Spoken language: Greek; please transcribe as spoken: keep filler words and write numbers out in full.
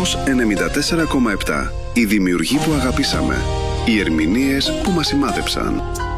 Κοσμos ενενήντα τέσσερα κόμμα επτά. Οι δημιουργοί που αγαπήσαμε. Οι ερμηνείες που μας σημάδεψαν.